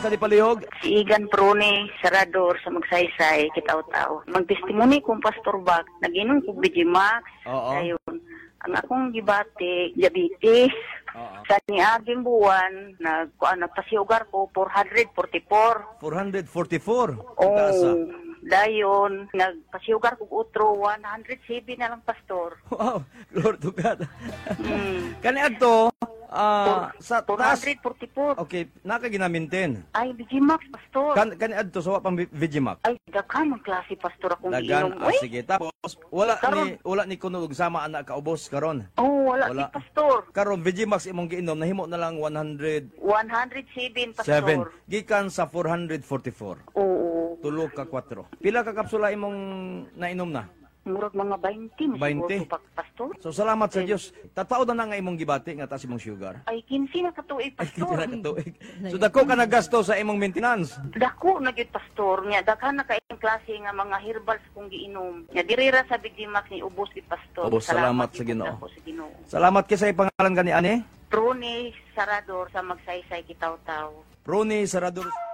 sa di palihog? Si Igan Prone, Sarador sa Magsaysay, Kitaw-Taw. Magtestimony kong Pastor Bak, nag-inom ko Vigimax. Oo. Ayun. Ang akong gibati, diabetes. Oo. Sa niaging buwan, nagpasiugar ko 444. 444. Oh, Taasa. dayon, nagpasiugar ko utro, 107 na lang, Pastor. Wow, Lord to God. Hmm. Kani adto sa taas. 444. Okay, nakaginamintin. Ay, Vigimax, Pastor. Kani adto sa wa pang Vigimax. Ay, daghan ang klase, Pastor, akong Dagan, giinom. Uy, sige. Tapos wala Karon. ni kuno og sama anak kaubos karon. oh, wala, Wala. si Pastor. Karon Vigimax imong giinom nahimo na lang 107 107, Pastor. gikan sa 444. Oo. Tulo ka 4. Pila ka kapsula imong nainom na? Murag mga 20. 20. Pastor. So salamat sa Dios. Tataod na nga imong gibati nga taas imong sugar. Ay, 15 na katuig, Ay, Pastor. kita na katuig. So dako ka nagasto sa imong maintenance. Dako na gyud, Pastor. Nya daghan na kaayong klase nga mga herbals kung giinom. Nya dirira sa Vigimax ni ubos gid, Pastor. Ubos, salamat sa gyud Ginoo. ako sa Ginoo. Salamat kay sa pangalan gani ani. Prone Sarador sa Magsaysay, Kitaw-Taw. Proni Sarador.